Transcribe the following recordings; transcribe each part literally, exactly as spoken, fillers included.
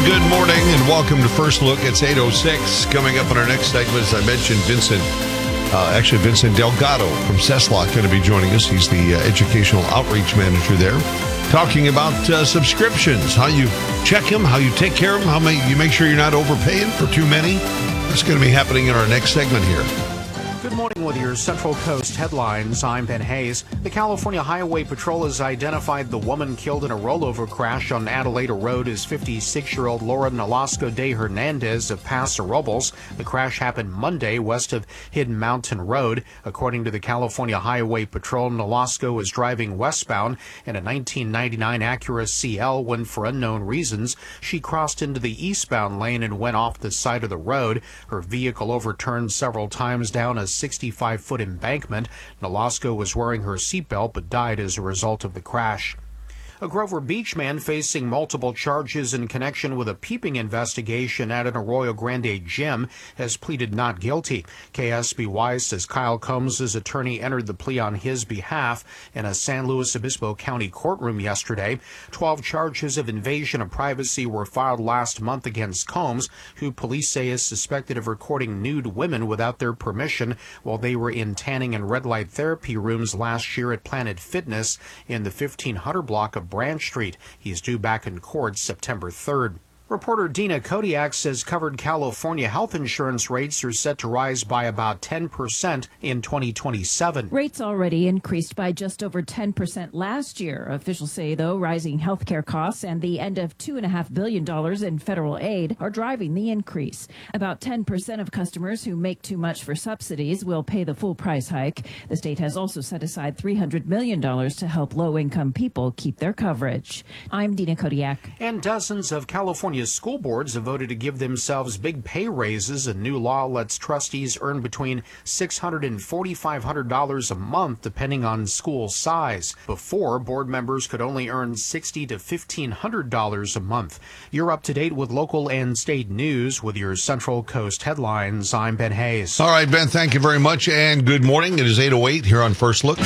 good morning and welcome to First Look. It's eight oh six. Coming up in our next segment, as I mentioned, Vincent, uh, actually Vincent Delgado from CESLOC going to be joining us. He's the uh, educational outreach manager there, talking about uh, subscriptions, how you check them, how you take care of them, how may, you make sure you're not overpaying for too many. That's going to be happening in our next segment here. Good morning with your Central Coast headlines. I'm Ben Hayes. The California Highway Patrol has identified the woman killed in a rollover crash on Adelaida Road as fifty-six-year-old Laura Nolasco de Hernandez of Paso Robles. The crash happened Monday west of Hidden Mountain Road. According to the California Highway Patrol, Nolasco was driving westbound in a nineteen ninety-nine Acura C L when, for unknown reasons, she crossed into the eastbound lane and went off the side of the road. Her vehicle overturned several times down a sixty-five-foot embankment. Nolasco was wearing her seatbelt but died as a result of the crash. A Grover Beach man facing multiple charges in connection with a peeping investigation at an Arroyo Grande gym has pleaded not guilty. K S B Y says Kyle Combs' attorney entered the plea on his behalf in a San Luis Obispo County courtroom yesterday. Twelve charges of invasion of privacy were filed last month against Combs, who police say is suspected of recording nude women without their permission while they were in tanning and red light therapy rooms last year at Planet Fitness in the fifteen hundred block of Branch Street. He's due back in court September third. Reporter Dina Kodiak says covered California health insurance rates are set to rise by about ten percent in twenty twenty-seven. Rates already increased by just over ten percent last year. Officials say, though, rising health care costs and the end of two point five billion dollars in federal aid are driving the increase. About ten percent of customers who make too much for subsidies will pay the full price hike. The state has also set aside three hundred million dollars to help low-income people keep their coverage. I'm Dina Kodiak. And dozens of California school boards have voted to give themselves big pay raises. A new law lets trustees earn between six hundred dollars and four thousand five hundred dollars a month, depending on school size. Before, board members could only earn sixty dollars to fifteen hundred dollars a month. You're up to date with local and state news with your Central Coast headlines. I'm Ben Hayes. All right, Ben, thank you very much, and good morning. It is eight oh eight here on First Look.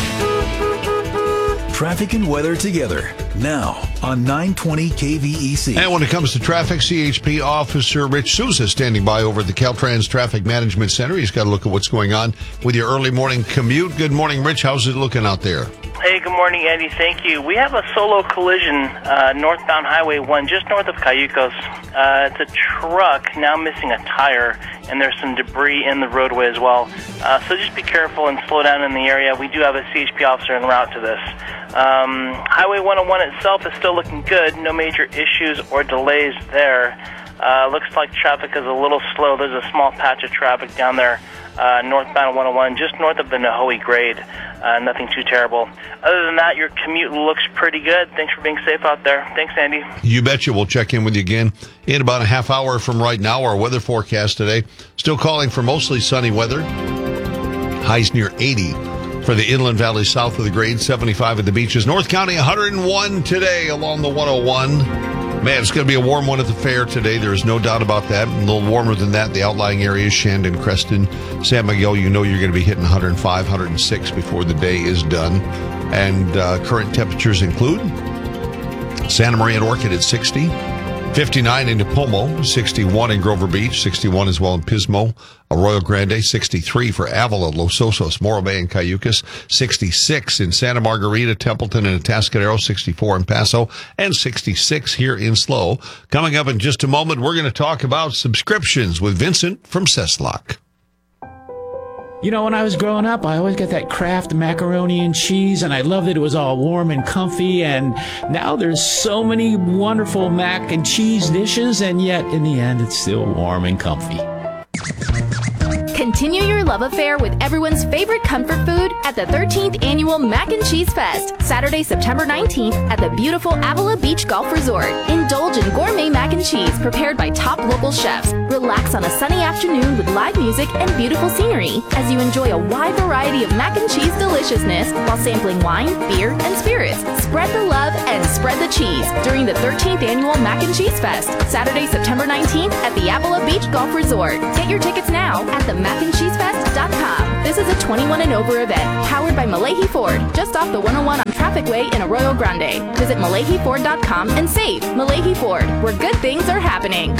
Traffic and weather together now on nine twenty K V E C. And when it comes to traffic, C H P Officer Rich Souza standing by over at the Caltrans Traffic Management Center. He's got to look at what's going on with your early morning commute. Good morning, Rich. How's it looking out there? Hey, good morning, Andy. Thank you. We have a solo collision uh, northbound Highway one just north of Cayucos. Uh, it's a truck now missing a tire, and there's some debris in the roadway as well. Uh, so just be careful and slow down in the area. We do have a C H P officer en route to this. Um, Highway one oh one itself is still looking good. No major issues or delays there. Uh, looks like traffic is a little slow. There's a small patch of traffic down there uh, northbound one oh one, just north of the Nahoe grade. Uh, nothing too terrible. Other than that, your commute looks pretty good. Thanks for being safe out there. Thanks, Andy. You betcha. We'll check in with you again in about a half hour from right now. Our weather forecast today, still calling for mostly sunny weather. Highs near eighty for the inland valley south of the grade, seventy-five at the beaches. North County, one hundred one today along the one oh one. Man, it's going to be a warm one at the fair today. There's no doubt about that. A little warmer than that, the outlying areas, Shandon, Creston, San Miguel, you know you're going to be hitting one hundred five, one hundred six before the day is done. And uh, current temperatures include Santa Maria and Orchid at sixty, fifty-nine in Pomo, sixty-one in Grover Beach, sixty-one as well in Pismo, Arroyo Grande, sixty-three for Avila, Los Osos, Morro Bay, and Cayucos, sixty-six in Santa Margarita, Templeton, and Atascadero, sixty-four in Paso, and sixty-six here in Slow. Coming up in just a moment, we're going to talk about subscriptions with Vincent from CESLOC. You know, when I was growing up, I always got that Kraft macaroni and cheese, and I loved that it was all warm and comfy, and now there's so many wonderful mac and cheese dishes, and yet, in the end, it's still warm and comfy. Continue your love affair with everyone's favorite comfort food at the thirteenth Annual Mac and Cheese Fest, Saturday, September nineteenth at the beautiful Avila Beach Golf Resort. Indulge in gourmet mac and cheese prepared by top local chefs. Relax on a sunny afternoon with live music and beautiful scenery as you enjoy a wide variety of mac and cheese deliciousness while sampling wine, beer, and spirits. Spread the love and spread the cheese during the thirteenth Annual Mac and Cheese Fest, Saturday, September nineteenth at the Avila Beach Golf Resort. Get your tickets now at the mac and cheese fest dot com. This is a twenty-one and over event powered by Malahi Ford, just off the one oh one on Traffic Way in Arroyo Grande. Visit Malahi Ford dot com and save. Malahi Ford, where good things things are happening.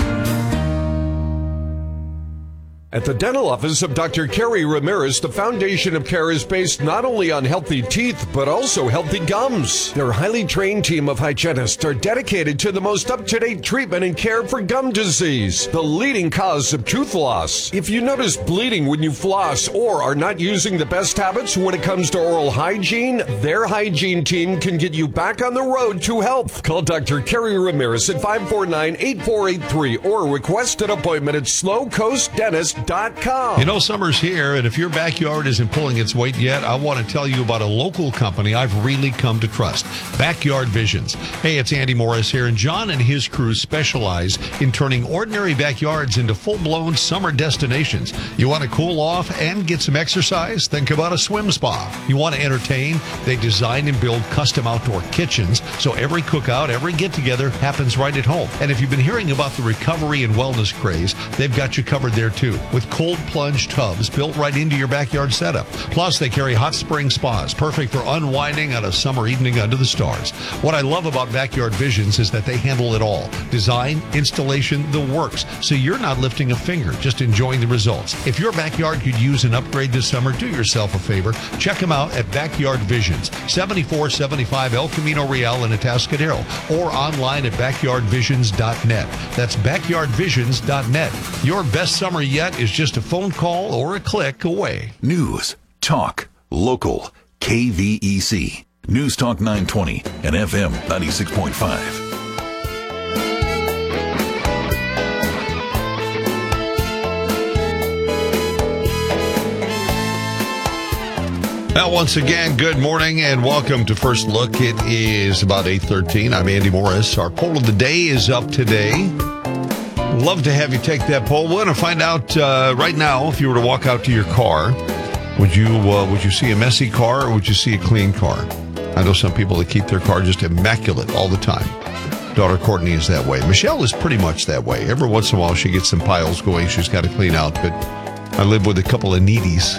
At the dental office of Doctor Kerry Ramirez, the foundation of care is based not only on healthy teeth, but also healthy gums. Their highly trained team of hygienists are dedicated to the most up-to-date treatment and care for gum disease, the leading cause of tooth loss. If you notice bleeding when you floss or are not using the best habits when it comes to oral hygiene, their hygiene team can get you back on the road to health. Call Doctor Kerry Ramirez at five four nine, eight four eight three or request an appointment at slow coast dentist dot com. You know, summer's here, and if your backyard isn't pulling its weight yet, I want to tell you about a local company I've really come to trust, Backyard Visions. Hey, it's Andy Morris here, and John and his crew specialize in turning ordinary backyards into full-blown summer destinations. You want to cool off and get some exercise? Think about a swim spa. You want to entertain? They design and build custom outdoor kitchens, so every cookout, every get-together happens right at home. And if you've been hearing about the recovery and wellness craze, they've got you covered there too, with cold plunge tubs built right into your backyard setup. Plus, they carry hot spring spas, perfect for unwinding on a summer evening under the stars. What I love about Backyard Visions is that they handle it all. Design, installation, the works. So you're not lifting a finger, just enjoying the results. If your backyard could use an upgrade this summer, do yourself a favor. Check them out at Backyard Visions, seventy-four seventy-five El Camino Real in Atascadero, or online at backyard visions dot net. That's backyard visions dot net. Your best summer yet is just a phone call or a click away. News, talk, local, K V E C. News Talk nine twenty and F M ninety-six point five. Well, once again, good morning and welcome to First Look. It is about eight thirteen. I'm Andy Morris. Our poll of the day is up today. Love to have you take that poll. We're going to find out uh, right now, if you were to walk out to your car, would you uh, would you see a messy car or would you see a clean car? I know some people that keep their car just immaculate all the time. Daughter Courtney is that way. Michelle is pretty much that way. Every once in a while she gets some piles going she's got to clean out, but I live with a couple of needies.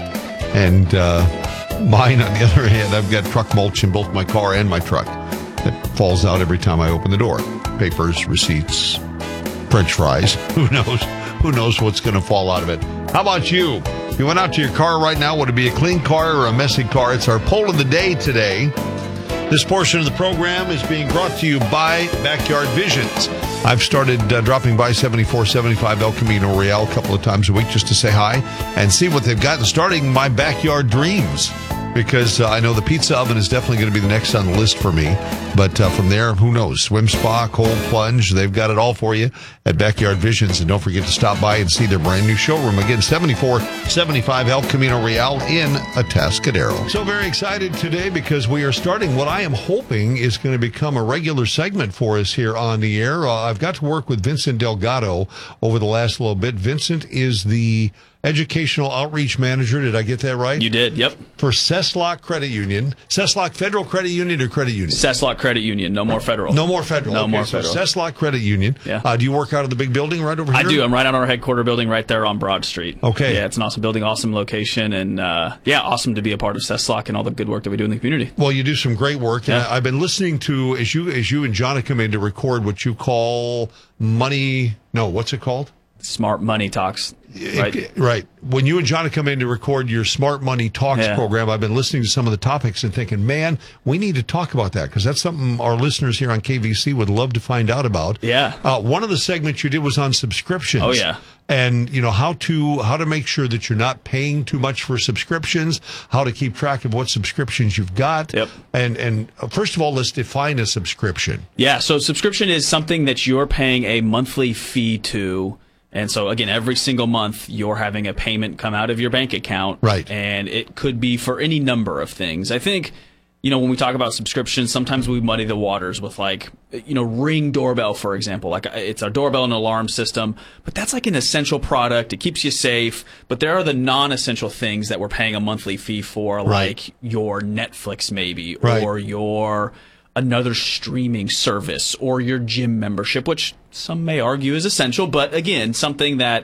And uh, mine, on the other hand, I've got truck mulch in both my car and my truck that falls out every time I open the door. Papers, receipts, French fries. Who knows? Who knows what's going to fall out of it? How about you? If you went out to your car right now, would it be a clean car or a messy car? It's our poll of the day today. This portion of the program is being brought to you by Backyard Visions. I've started uh, dropping by seventy-four seventy-five El Camino Real a couple of times a week just to say hi and see what they've got, starting my backyard dreams. Because uh, I know the pizza oven is definitely going to be the next on the list for me. But uh, from there, who knows? Swim spa, cold plunge, they've got it all for you at Backyard Visions. And don't forget to stop by and see their brand new showroom. Again, seventy-four seventy-five El Camino Real in Atascadero. So very excited today because we are starting what I am hoping is going to become a regular segment for us here on the air. Uh, I've got to work with Vincent Delgado over the last little bit. Vincent is the Educational Outreach Manager. Did I get that right? You did, yep. For Ceslock Credit Union. Ceslock Federal Credit Union or Credit Union? Ceslock Credit Union. No more federal. No more federal. No okay, more so federal. Ceslock Credit Union. Yeah. Uh, do you work out of the big building right over here? I do. I'm right on our headquarter building right there on Broad Street. Okay. Yeah, it's an awesome building, awesome location, and uh, yeah, awesome to be a part of Ceslock and all the good work that we do in the community. Well, you do some great work. Yeah. And I've been listening to, as you as you and John come in to record what you call money, no, what's it called? Smart Money Talks. Right. It, right. When you and John come in to record your Smart Money Talks yeah. program, I've been listening to some of the topics and thinking, man, we need to talk about that because that's something our listeners here on K V C would love to find out about. Yeah. Uh, one of the segments you did was on subscriptions. Oh, yeah. And, you know, how to how to make sure that you're not paying too much for subscriptions, how to keep track of what subscriptions you've got. Yep. And, and uh, first of all, let's define a subscription. Yeah, so subscription is something that you're paying a monthly fee to. And so, again, every single month you're having a payment come out of your bank account. Right. And it could be for any number of things. I think, you know, when we talk about subscriptions, sometimes we muddy the waters with, like, you know, Ring doorbell, for example. Like, it's a doorbell and alarm system, but that's like an essential product. It keeps you safe. But there are the non-essential things that we're paying a monthly fee for, Right. like your Netflix maybe, Right. or your another streaming service, or your gym membership, which some may argue is essential, but again, something that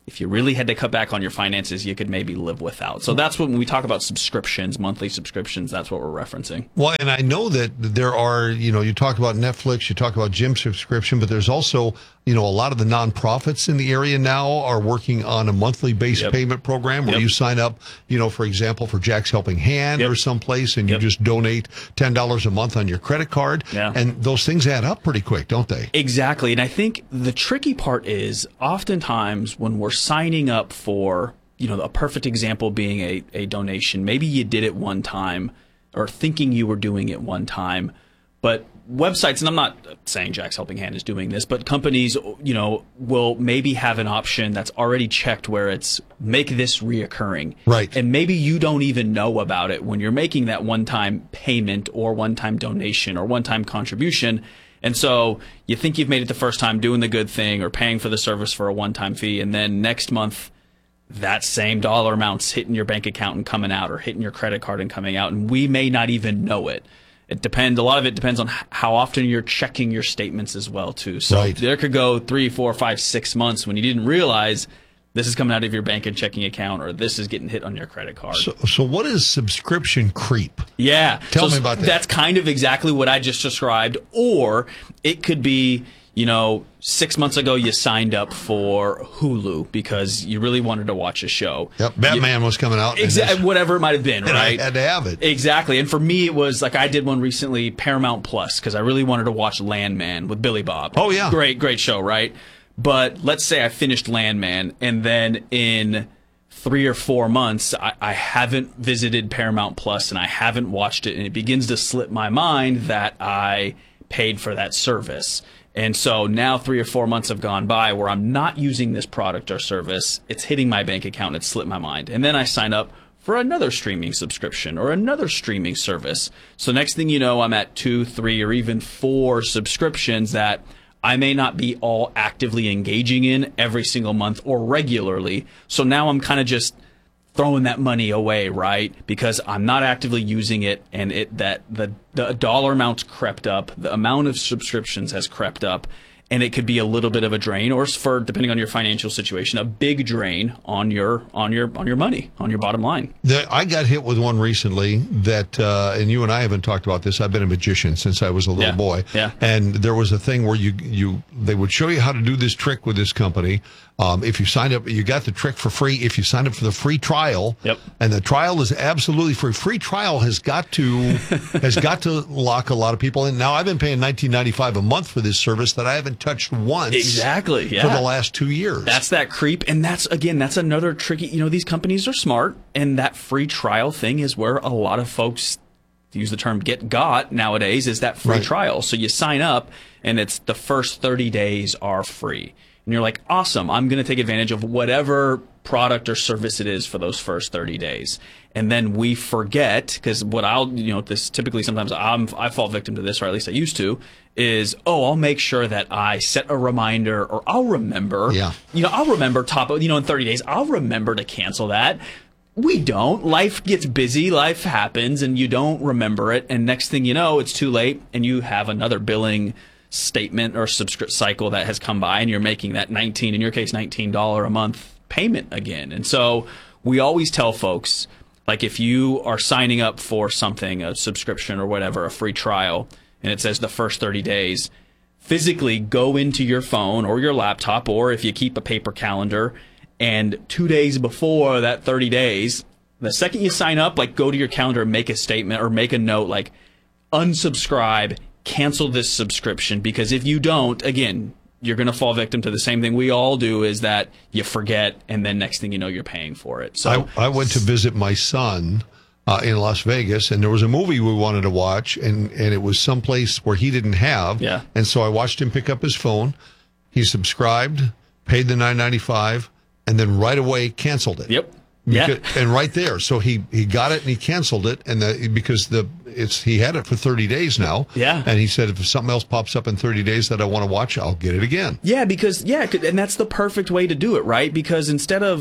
if you really had to cut back on your finances, you could maybe live without. So that's when we talk about subscriptions, monthly subscriptions, that's what we're referencing. Well, and I know that there are, you know, you talk about Netflix, you talk about gym subscription, but there's also, you know, a lot of the nonprofits in the area now are working on a monthly based Yep. payment program where Yep. you sign up, you know, for example, for Jack's Helping Hand Yep. or someplace, and Yep. you just donate ten dollars a month on your credit card. Yeah. And those things add up pretty quick, don't they? Exactly. And I think the tricky part is oftentimes when we're signing up for, you know, a perfect example being a, a donation, maybe you did it one time or thinking you were doing it one time, but websites, and I'm not saying Jack's Helping Hand is doing this, but companies, you know, will maybe have an option that's already checked where it's make this reoccurring. Right. And maybe you don't even know about it when you're making that one-time payment or one-time donation or one-time contribution. And so you think you've made it the first time doing the good thing or paying for the service for a one-time fee, and then next month that same dollar amount's hitting your bank account and coming out, or hitting your credit card and coming out, and we may not even know it. It depends. A lot of it depends on how often you're checking your statements as well, too. So Right. there could go three, four, five, six months when you didn't realize this is coming out of your bank and checking account, or this is getting hit on your credit card. So, so what is subscription creep? Yeah. Tell So me about that. That's kind of exactly what I just described. Or it could be, you know, six months ago you signed up for Hulu because you really wanted to watch a show. Yep, Batman was coming out. and Exactly. this- Whatever it might have been, and right? I had to have it. Exactly. And for me, it was like I did one recently, Paramount Plus, because I really wanted to watch Landman with Billy Bob. Oh, yeah. Great, great show, right? But let's say I finished Landman, and then in three or four months, I, I haven't visited Paramount Plus, and I haven't watched it, and it begins to slip my mind that I paid for that service. And so now three or four months have gone by where I'm not using this product or service. It's hitting my bank account, and it slipped my mind. And then I sign up for another streaming subscription or another streaming service. So next thing you know, I'm at two, three, or even four subscriptions that I may not be all actively engaging in every single month or regularly. So now I'm kind of just throwing that money away, right? Because I'm not actively using it, and it that the the dollar amount's crept up, the amount of subscriptions has crept up, and it could be a little bit of a drain, or for depending on your financial situation, a big drain on your on your on your money, on your bottom line. The, I got hit with one recently that, uh, and you and I haven't talked about this. I've been a magician since I was a little Yeah. boy. Yeah. And there was a thing where you, you, they would show you how to do this trick with this company. Um, if you signed up, you got the trick for free. If you signed up for the free trial, Yep. and the trial is absolutely free. Free trial has got to, has got to lock a lot of people in. Now I've been paying nineteen ninety-five a month for this service that I haven't touched once. Exactly. Yeah. For the last two years. That's that creep. And that's, again, that's another tricky, you know, these companies are smart, and that free trial thing is where a lot of folks, to use the term get got nowadays, is that free Right. trial. So you sign up, and it's the first thirty days are free. And you're like, awesome, I'm going to take advantage of whatever product or service it is for those first thirty days. And then we forget, because what I'll, you know, this typically sometimes I'm, I fall victim to this, or at least I used to, is, oh, I'll make sure that I set a reminder, or I'll remember, Yeah. you know, I'll remember top, you know, in thirty days, I'll remember to cancel that. We don't. Life gets busy, life happens, and you don't remember it. And next thing you know, it's too late, and you have another billing statement or subscript cycle that has come by, and you're making that nineteen, in your case, nineteen dollars a month payment again. And so we always tell folks, like, if you are signing up for something, a subscription or whatever, a free trial, and it says the first thirty days, physically go into your phone or your laptop, or if you keep a paper calendar, and two days before that thirty days, the second you sign up, like, go to your calendar and make a statement or make a note, like, unsubscribe, cancel this subscription, because if you don't, again, you're going to fall victim to the same thing we all do, is that you forget, and then next thing you know, you're paying for it. So I, I went to visit my son uh, in Las Vegas, and there was a movie we wanted to watch, and, and it was someplace where he didn't have. Yeah. And so I watched him pick up his phone. He subscribed, paid the nine ninety-five, and then right away canceled it. Yep. Yeah. Because, and right there, so he, he got it and he canceled it, and the, because the it's he had it for thirty days now. Yeah. And he said, if something else pops up in thirty days that I want to watch, I'll get it again. Yeah, because, yeah, and that's the perfect way to do it, right? Because instead of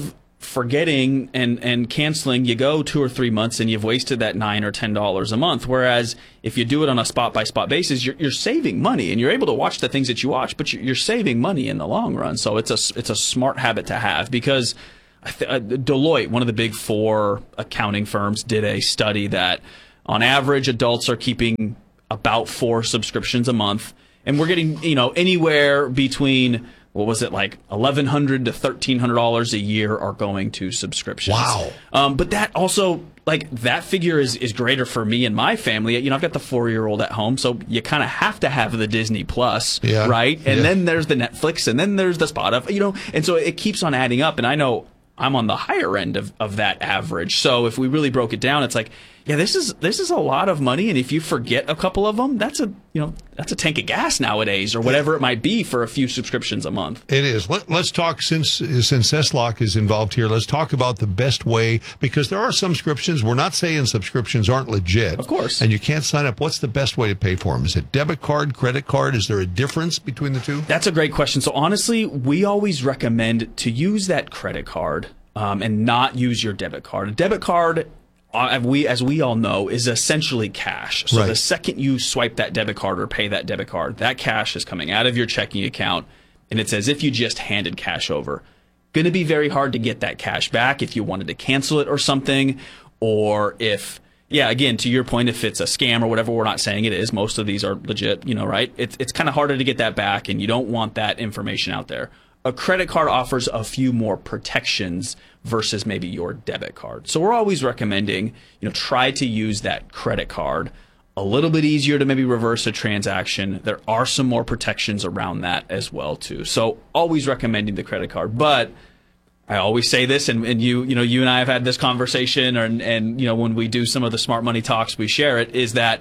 forgetting and, and canceling, you go two or three months and you've wasted that nine or ten dollars a month. Whereas if you do it on a spot by spot basis, you're, you're saving money and you're able to watch the things that you watch, but you're, you're saving money in the long run. So it's a, it's a smart habit to have, because Deloitte, one of the big four accounting firms, did a study that on average adults are keeping about four subscriptions a month, and we're getting, you know, anywhere between, what was it, like eleven hundred dollars to thirteen hundred dollars a year are going to subscriptions. Wow. Um, but that also, like, that figure is, is greater for me and my family. You know, I've got the four-year-old at home, so you kind of have to have the Disney Plus, yeah. right? And yeah. then there's the Netflix, and then there's the Spotify, you know, and so it keeps on adding up. And I know I'm on the higher end of, of that average. So if we really broke it down, it's like, yeah, this is this is a lot of money, and if you forget a couple of them, that's a you know that's a tank of gas nowadays, or whatever it might be for a few subscriptions a month. It is. Let, let's talk, since since S L O C is involved here, let's talk about the best way, because there are some subscriptions. We're not saying subscriptions aren't legit, of course, and you can't sign up. What's the best way to pay for them? Is it debit card, credit card? Is there a difference between the two? That's a great question. So honestly, we always recommend to use that credit card um, and not use your debit card. A debit card, Uh, we, as we all know, is essentially cash. So right. the second you swipe that debit card or pay that debit card, that cash is coming out of your checking account, and it's as if you just handed cash over. Going to be very hard to get that cash back if you wanted to cancel it or something, or if, yeah, again, to your point, if it's a scam or whatever, we're not saying it is. Most of these are legit, you know, right? It's, it's kind of harder to get that back, and you don't want that information out there. A credit card offers a few more protections versus maybe your debit card. So we're always recommending, you know, try to use that credit card. A little bit easier to maybe reverse a transaction. There are some more protections around that as well too. So always recommending the credit card. But I always say this, and, and you, you know, you and I have had this conversation, and, and you know, when we do some of the Smart Money Talks, we share it, is that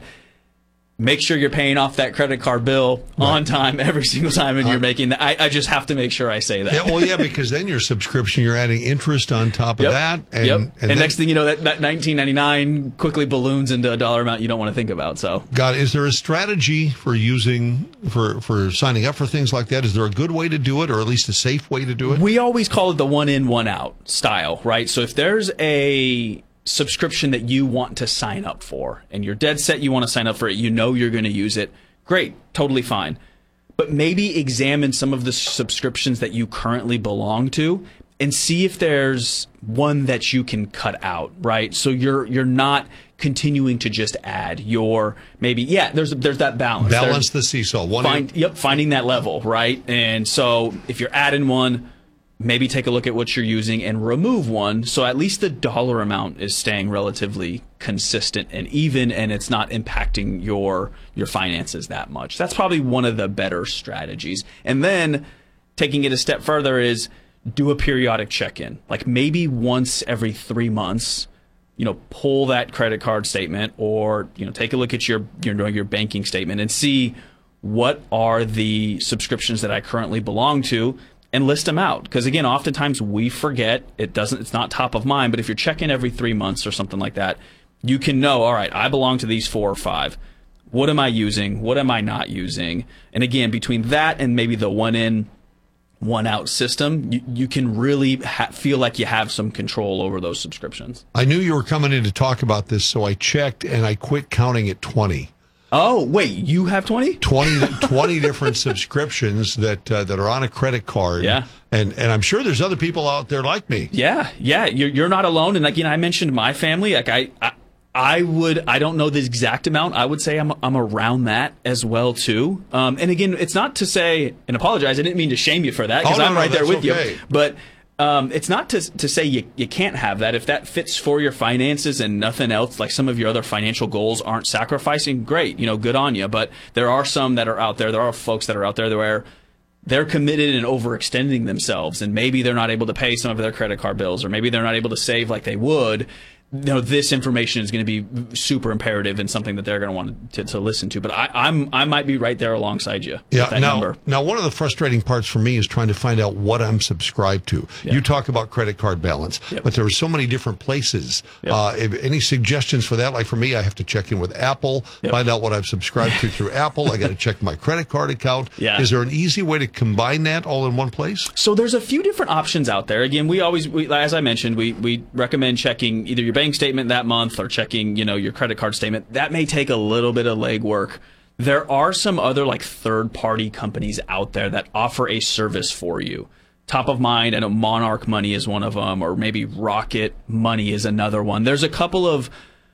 make sure you're paying off that credit card bill right. on time every single time, and you're making that. I, I just have to make sure I say that. Yeah, well, yeah, because then your subscription, you're adding interest on top of yep. that. And, yep. and, and then, next thing you know, that, that nineteen ninety-nine quickly balloons into a dollar amount you don't want to think about. So, God, is there a strategy for using, for, for signing up for things like that? Is there a good way to do it, or at least a safe way to do it? We always call it the one in, one out style, right? So if there's a subscription that you want to sign up for, and you're dead set you want to sign up for it, you know you're going to use it, great, totally fine. But maybe examine some of the subscriptions that you currently belong to and see if there's one that you can cut out, right? So you're you're not continuing to just add. You're maybe, yeah, there's there's that balance. Balance there's, the seesaw. One find, in- yep, finding that level, right? And so if you're adding one, maybe take a look at what you're using and remove one, so at least the dollar amount is staying relatively consistent and even, and it's not impacting your your finances that much. That's probably one of the better strategies. And then taking it a step further is do a periodic check-in. Like maybe once every three months, you know, pull that credit card statement, or, you know, take a look at your your, your banking statement and see what are the subscriptions that I currently belong to, and list them out. Because again, oftentimes we forget. It doesn't, it's not top of mind, but if you're checking every three months or something like that, you can know, all right, I belong to these four or five. What am I using? What am I not using? And again, between that and maybe the one in, one out system, you, you can really ha- feel like you have some control over those subscriptions. I knew you were coming in to talk about this, so I checked and I quit counting at twenty. Oh, wait, you have twenty? twenty, twenty different subscriptions that uh, that are on a credit card. Yeah. And and I'm sure there's other people out there like me. Yeah, yeah, you're, you're not alone. And again, I mentioned my family. Like I, I, I would, I don't know the exact amount. I would say I'm I'm around that as well too. Um, and again, it's not to say and apologize. I didn't mean to shame you for that, because oh, no, I'm no, right there with okay. you. But Um, it's not to to say you, you can't have that. If that fits for your finances and nothing else, like some of your other financial goals aren't sacrificing, great, you know, good on you. But there are some that are out there. There are folks that are out there where they're committed and overextending themselves, and maybe they're not able to pay some of their credit card bills, or maybe they're not able to save like they would. you know, this information is going to be super imperative and something that they're going to want to, to listen to. But I, I'm I might be right there alongside you. Yeah. With that now, number. now, one of the frustrating parts for me is trying to find out what I'm subscribed to. Yeah. You talk about credit card balance, Yep. but there are so many different places. Yep. Uh, if, any suggestions for that? Like for me, I have to check in with Apple, Yep. find out what I've subscribed to through Apple. I got to check my credit card account. Yeah. Is there an easy way to combine that all in one place? So there's a few different options out there. Again, we always, we, as I mentioned, we, we recommend checking either your bank statement that month or checking, you know, your credit card statement. That may take a little bit of legwork. There are some other like third-party companies out there that offer a service for you. Top of mind, I know Monarch Money is one of them, or maybe Rocket Money is another one. There's a couple of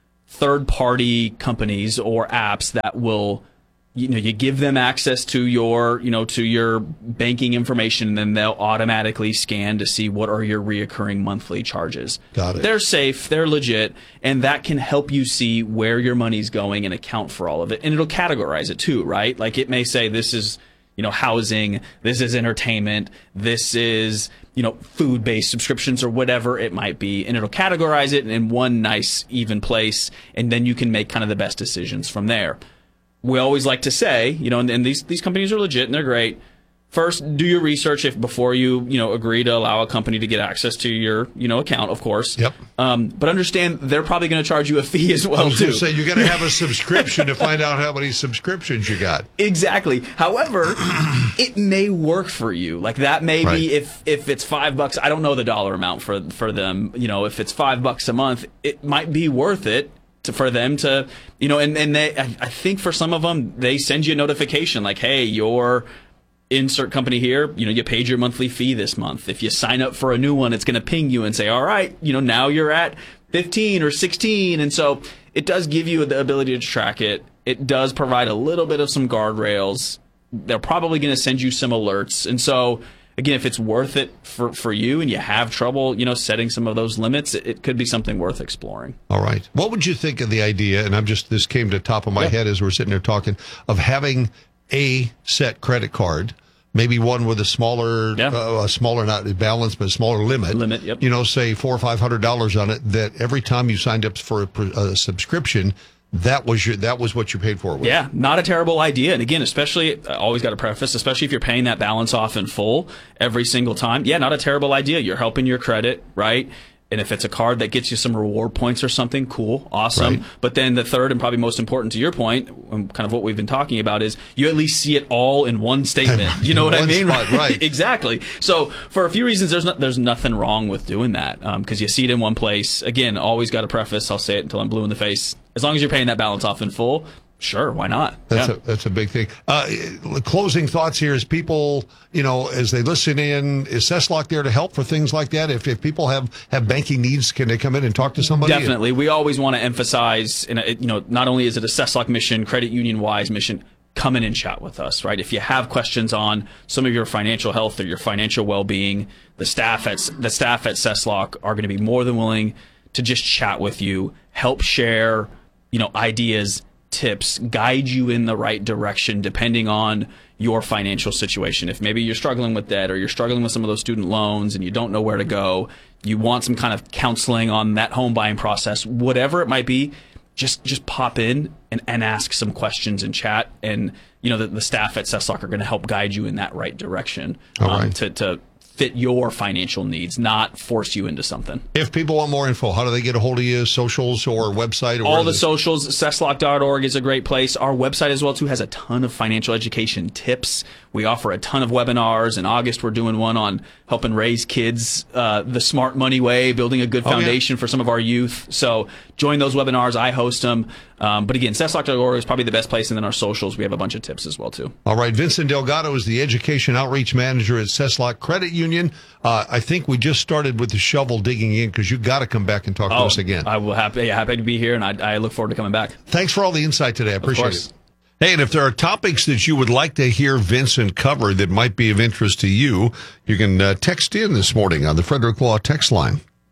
third-party companies or apps that will, you know, you give them access to your, you know, to your banking information, and then they'll automatically scan to see what are your reoccurring monthly charges. Got it. They're safe, they're legit, and that can help you see where your money's going and account for all of it. And it'll categorize it too, right? Like it may say this is, you know, housing, this is entertainment, this is, you know, food-based subscriptions or whatever it might be, and it'll categorize it in one nice, even place, and then you can make kind of the best decisions from there. We always like to say, you know, and, and these these companies are legit and they're great. First, do your research if before you, you know, agree to allow a company to get access to your, you know, account, of course. Yep. Um, but understand they're probably going to charge you a fee as well, I was too. going to say, you got to have a subscription to find out how many subscriptions you got. Exactly. However, it may work for you. Like that may Right. be if if it's five bucks. I don't know the dollar amount for for them. You know, if it's five bucks a month, it might be worth it to, for them to, you know, and and they. I, I think for some of them, they send you a notification like, hey, your insert company here, you know, you paid your monthly fee this month. If you sign up for a new one, it's going to ping you and say, all right, you know, now you're at fifteen or sixteen. And so it does give you the ability to track it. It does provide a little bit of some guardrails. They're probably going to send you some alerts. And so, again, if it's worth it for, for you and you have trouble, you know, setting some of those limits, it, it could be something worth exploring. All right. What would you think of the idea, and I'm just, this came to the top of my Yeah. head as we're sitting there talking, of having a set credit card, maybe one with a smaller, Yeah. uh, a smaller, not balance, but a smaller limit. Limit, yep. You know, say four or five hundred dollars on it, that every time you signed up for a, a subscription, that was your, that was what you paid for it with. Yeah, not a terrible idea. And again, especially, I always got to preface, especially if you're paying that balance off in full every single time. Yeah, not a terrible idea. You're helping your credit, right? And if it's a card that gets you some reward points or something, cool, awesome. Right. But then the third and probably most important to your point, and kind of what we've been talking about, is you at least see it all in one statement. You know In what I one mean? spot, right. Exactly. So for a few reasons, there's not, there's nothing wrong with doing that because um, you see it in one place. Again, always got to preface. I'll say it until I'm blue in the face. As long as you're paying that balance off in full, sure, why not? That's Yeah. a that's a big thing. Uh, closing thoughts here is people, you know, as they listen in, is CessLock there to help for things like that? If if people have, have banking needs, can they come in and talk to somebody? Definitely. We always want to emphasize, and you know, not only is it a CessLock mission, credit union wise mission, come in and chat with us, right? If you have questions on some of your financial health or your financial well-being, the staff at the staff at CessLock are going to be more than willing to just chat with you, help share, you know, ideas, tips, guide you in the right direction depending on your financial situation. If maybe you're struggling with debt or you're struggling with some of those student loans and you don't know where to go, you want some kind of counseling on that home buying process, whatever it might be, just just pop in and, and ask some questions and chat. And, you know, the, the staff at CessLock are going to help guide you in that right direction All um, right. to, to fit your financial needs, not force you into something. If people want more info, how do they get a hold of you? Socials or website? Or All where the they- socials, cesslock dot org is a great place. Our website as well, too, has a ton of financial education tips. We offer a ton of webinars. In August, we're doing one on helping raise kids uh, the smart money way, building a good Oh, yeah. foundation for some of our youth. So join those webinars. I host them. Um, but again, cesslock dot org is probably the best place. And then our socials, we have a bunch of tips as well, too. All right. Vincent Delgado is the Education Outreach Manager at CessLock Credit Union. Uh, I think we just started with the shovel digging in because you've got to come back and talk to us again. I will happy, yeah, happy to be here, and I, I look forward to coming back. Thanks for all the insight today. I appreciate course. it. Hey, and if there are topics that you would like to hear Vincent cover that might be of interest to you, you can uh, text in this morning on the Frederick Law text line.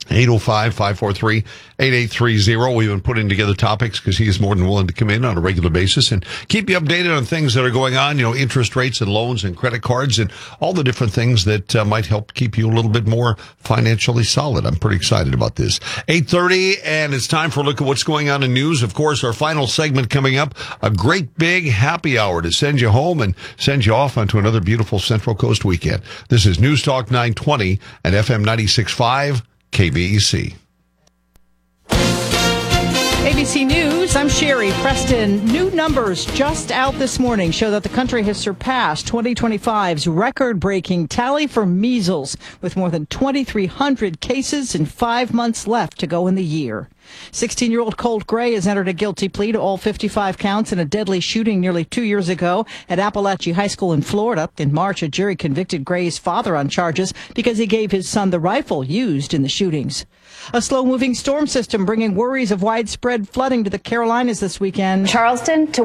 eight oh five, five four three, eight eight three zero. We've been putting together topics because he is more than willing to come in on a regular basis and keep you updated on things that are going on, you know, interest rates and loans and credit cards and all the different things that uh, might help keep you a little bit more financially solid. I'm pretty excited about this. eight thirty, and it's time for a look at what's going on in news. Of course, our final segment coming up, a great big happy hour to send you home and send you off onto another beautiful Central Coast weekend. This is News Talk nine twenty and F M ninety-six point five. K B E C. A B C News, I'm Sherry Preston. New numbers just out this morning show that the country has surpassed twenty twenty-five's record-breaking tally for measles, with more than twenty-three hundred cases and five months left to go in the year. sixteen-year-old Colt Gray has entered a guilty plea to all fifty-five counts in a deadly shooting nearly two years ago at Appalachia High School in Florida. In March, a jury convicted Gray's father on charges because he gave his son the rifle used in the shootings. A slow-moving storm system bringing worries of widespread flooding to the Carolinas this weekend. Charleston to